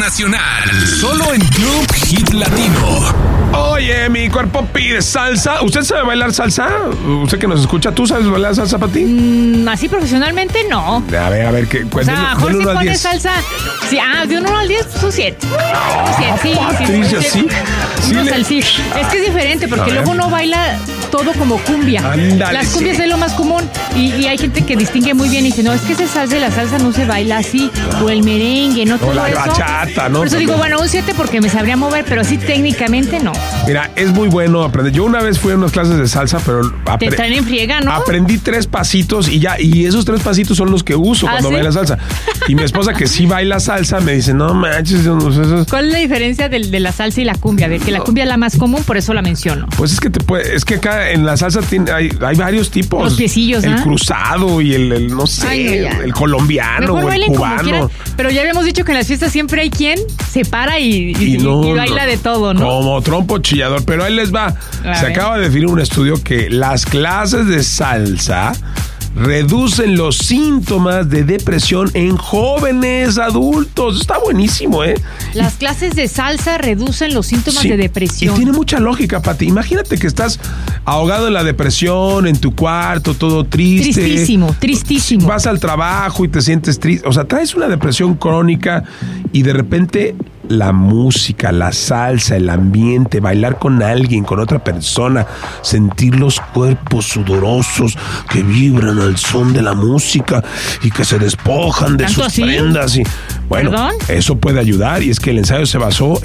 internacional. Solo en Club Hit Latino. Oye, mi cuerpo pide salsa. ¿Usted sabe bailar salsa? ¿Usted que nos escucha, tú sabes bailar salsa, Pati? Así profesionalmente, no. A ver, ¿qué? O sea, a lo mejor si pones salsa... Sí, de 1 al 10, son 7. Sí. Patricia, sí. Es que es diferente, porque luego uno baila todo como cumbia. Ándale, las cumbias es lo más común. Y hay gente que distingue muy bien y dice, no, es que ese salsa de la salsa no se baila así. O el merengue, no todo o la eso. bachata, ¿no? Por eso digo, bueno, un 7 porque me sabría mover, pero sí técnicamente no. Mira, es muy bueno aprender. Yo una vez fui a unas clases de salsa, pero... Te traen en friega, ¿no? Aprendí 3 pasitos y ya. Y esos 3 pasitos son los que uso cuando bailo salsa. Y mi esposa, que sí baila salsa, me dice, no manches. ¿Cuál es la diferencia de la salsa y la cumbia? A ver, que la cumbia es la más común, por eso la menciono. Pues es que acá en la salsa hay varios tipos. Los piecillos, ¿no? El cruzado y el no sé, el colombiano o el cubano. Pero ya habíamos dicho que en las fiestas siempre hay quien se para y baila de todo, ¿no? Como trompo chillador. Pero ahí les va. Se acaba de definir un estudio que las clases de salsa reducen los síntomas de depresión en jóvenes adultos. Está buenísimo, ¿eh? Las clases de salsa reducen los síntomas de depresión. Y tiene mucha lógica, Pati. Imagínate que estás ahogado en la depresión, en tu cuarto, todo triste. Tristísimo. Vas al trabajo y te sientes triste. O sea, traes una depresión crónica y de repente la música, la salsa, el ambiente, bailar con alguien, con otra persona, sentir los cuerpos sudorosos que vibran al son de la música y que se despojan de sus prendas. Y, bueno, eso puede ayudar. Y es que el ensayo se basó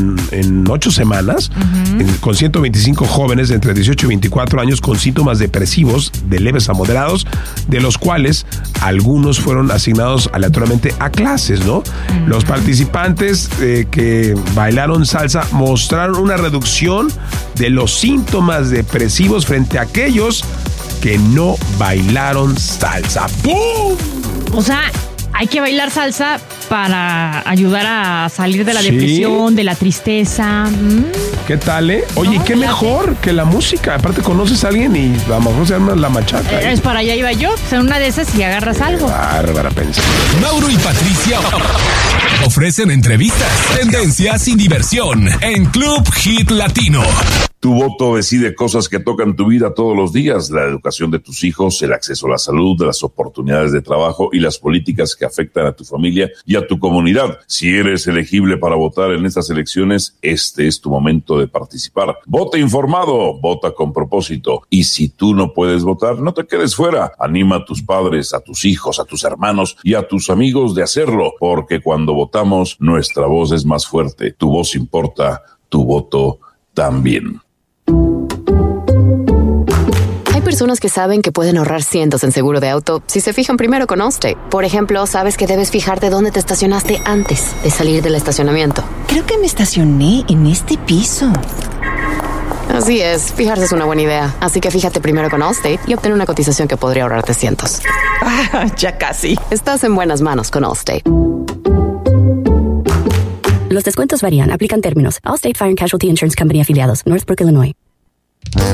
en 8 semanas con 125 jóvenes de entre 18 y 24 años con síntomas depresivos de leves a moderados, de los cuales algunos fueron asignados aleatoriamente a clases, ¿no? Los participantes que bailaron salsa mostraron una reducción de los síntomas depresivos frente a aquellos que no bailaron salsa. ¡Pum! O sea, hay que bailar salsa para ayudar a salir de la depresión, de la tristeza. ¿Qué tal, eh? Oye, qué mejor que la música. Aparte conoces a alguien y a lo mejor se llama la machata. Es para allá iba yo. En una de esas y agarras algo. Bárbara, pensé. Mauro y Patricia ofrecen entrevistas, tendencias y diversión en Club Hit Latino. Tu voto decide cosas que tocan tu vida todos los días: la educación de tus hijos, el acceso a la salud, las oportunidades de trabajo y las políticas que afectan a tu familia y a tu comunidad. Si eres elegible para votar en estas elecciones, este es tu momento de participar. Vota informado, vota con propósito. Y si tú no puedes votar, no te quedes fuera. Anima a tus padres, a tus hijos, a tus hermanos y a tus amigos de hacerlo, porque cuando votamos, nuestra voz es más fuerte. Tu voz importa, tu voto también. Hay personas que saben que pueden ahorrar cientos en seguro de auto si se fijan primero con Allstate. Por ejemplo, sabes que debes fijarte dónde te estacionaste antes de salir del estacionamiento. Creo que me estacioné en este piso. Así es, fijarse es una buena idea. Así que fíjate primero con Allstate y obtén una cotización que podría ahorrarte cientos. Ya casi. Estás en buenas manos con Allstate. Los descuentos varían. Aplican términos. Allstate Fire and Casualty Insurance Company afiliados. Northbrook, Illinois.